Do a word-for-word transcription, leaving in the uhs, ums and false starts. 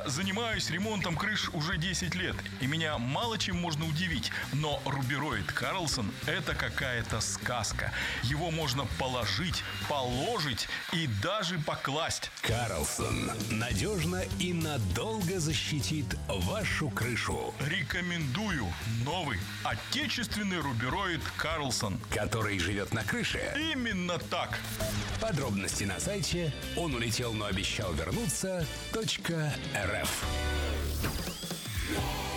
занимаюсь ремонтом крыш уже десять лет, и меня мало чем можно удивить. Но рубероид Карлсон – это какая-то сказка. Его можно положить, положить и даже покласть. Карлсон надежно и надолго защитит вашу крышу. Рекомендую новый отечественный рубероид Карлсон, который живет на крыше. Именно так. Подробности на сайте он улетел, но обещал вернуться .рф.